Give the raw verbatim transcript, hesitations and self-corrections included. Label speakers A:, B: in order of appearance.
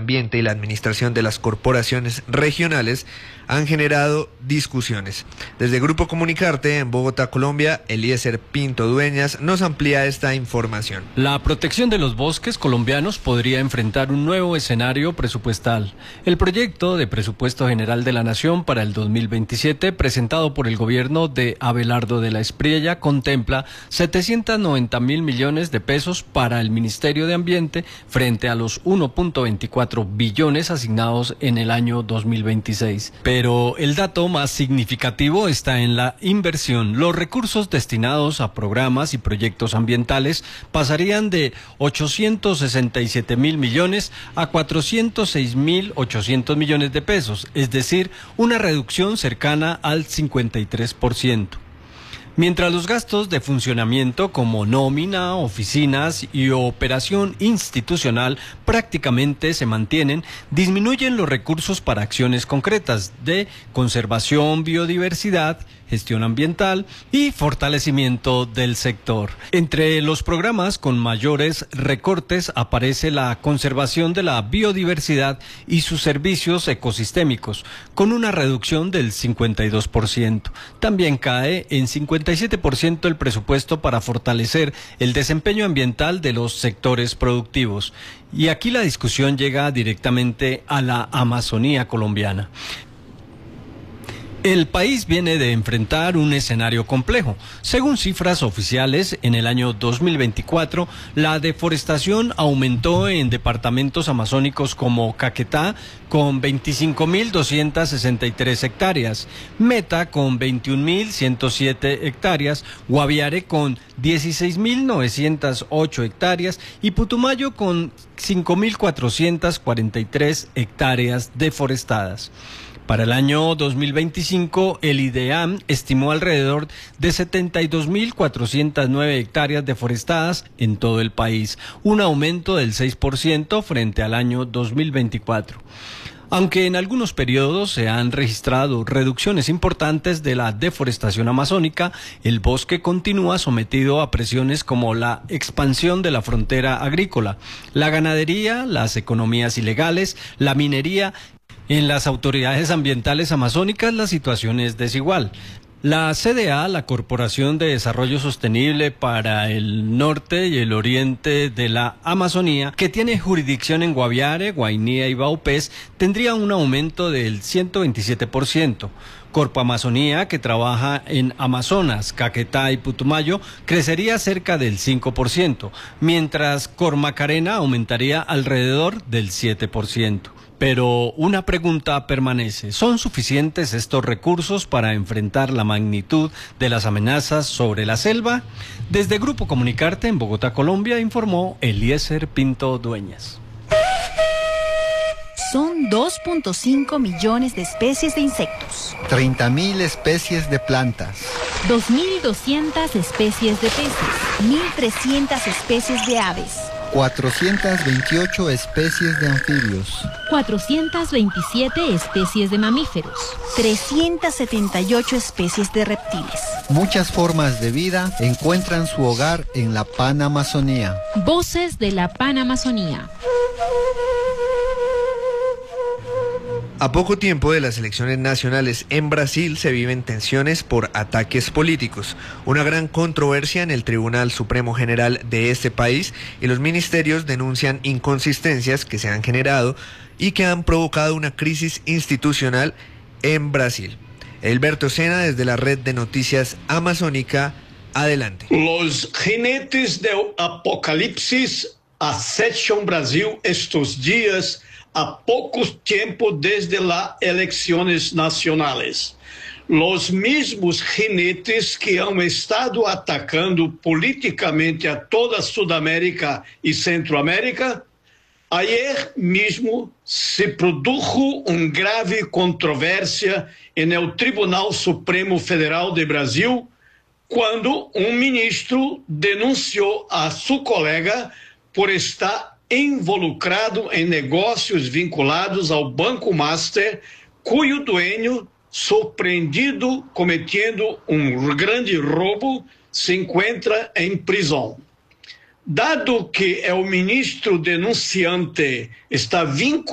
A: Ambiente y la administración de las corporaciones regionales han generado discusiones. Desde Grupo Comunicarte, en Bogotá, Colombia, Eliezer Pinto Dueñas nos amplía esta información.
B: La protección de los bosques colombianos podría enfrentar un nuevo escenario presupuestal. El proyecto de presupuesto general de la Nación para el dos mil veintisiete, presentado por el gobierno de Abelardo de la Espriella, contempla setecientos noventa mil millones de pesos para el Ministerio de Ambiente frente a los uno punto veinticuatro billones asignados en el año dos mil veintiséis. Pero el dato más significativo está en la inversión. Los recursos destinados a programas y proyectos ambientales pasarían de ochocientos sesenta y siete mil millones a cuatrocientos seis mil ochocientos millones de pesos, es decir, una reducción cercana al cincuenta y tres por ciento. Mientras los gastos de funcionamiento como nómina, oficinas y operación institucional prácticamente se mantienen, disminuyen los recursos para acciones concretas de conservación, biodiversidad, gestión ambiental y fortalecimiento del sector. Entre los programas con mayores recortes aparece la conservación de la biodiversidad y sus servicios ecosistémicos, con una reducción del cincuenta y dos por ciento. También cae en cincuenta y siete por ciento el presupuesto para fortalecer el desempeño ambiental de los sectores productivos. Y aquí la discusión llega directamente a la Amazonía colombiana. El país viene de enfrentar un escenario complejo. Según cifras oficiales, en el año dos mil veinticuatro, la deforestación aumentó en departamentos amazónicos como Caquetá, con veinticinco mil doscientas sesenta y tres hectáreas, Meta con veintiún mil ciento siete hectáreas, Guaviare con dieciséis mil novecientas ocho hectáreas y Putumayo con cinco mil cuatrocientas cuarenta y tres hectáreas deforestadas. Para el año dos mil veinticinco, el IDEAM estimó alrededor de setenta y dos mil cuatrocientas nueve hectáreas deforestadas en todo el país, un aumento del seis por ciento frente al año dos mil veinticuatro. Aunque en algunos periodos se han registrado reducciones importantes de la deforestación amazónica, el bosque continúa sometido a presiones como la expansión de la frontera agrícola, la ganadería, las economías ilegales, la minería. En las autoridades ambientales amazónicas la situación es desigual. La C D A, la Corporación de Desarrollo Sostenible para el Norte y el Oriente de la Amazonía, que tiene jurisdicción en Guaviare, Guainía y Vaupés, tendría un aumento del ciento veintisiete por ciento. Corpo Amazonía, que trabaja en Amazonas, Caquetá y Putumayo, crecería cerca del cinco por ciento, mientras Cormacarena aumentaría alrededor del siete por ciento. Pero una pregunta permanece: ¿son suficientes estos recursos para enfrentar la magnitud de las amenazas sobre la selva? Desde Grupo Comunicarte en Bogotá, Colombia, informó Eliezer Pinto Dueñas.
C: Son dos punto cinco millones de especies de insectos,
D: treinta mil especies de plantas,
C: dos mil doscientas especies de peces, mil trescientas especies de aves,
D: cuatrocientas veintiocho especies de anfibios,
C: cuatrocientas veintisiete especies de mamíferos, trescientas setenta y ocho especies de reptiles.
D: Muchas formas de vida encuentran su hogar en la Panamazonía.
C: Voces de la Panamazonía.
A: A poco tiempo de las elecciones nacionales en Brasil se viven tensiones por ataques políticos, una gran controversia en el Tribunal Supremo General de este país, y los ministerios denuncian inconsistencias que se han generado y que han provocado una crisis institucional en Brasil. Elberto Sena, desde la red de noticias amazónica, adelante.
E: Los jinetes del apocalipsis acechan Brasil estos días a poco tiempo desde las elecciones nacionales. Los mismos jinetes que han estado atacando políticamente a toda Sudamérica y Centroamérica, ayer mismo se produjo una grave controversia en el Tribunal Supremo Federal de Brasil, cuando un ministro denunció a su colega por estar involucrado em negócios vinculados ao Banco Master, cujo dueño, surpreendido cometendo um grande roubo, se encontra em prisão. Dado que o ministro denunciante está vinculado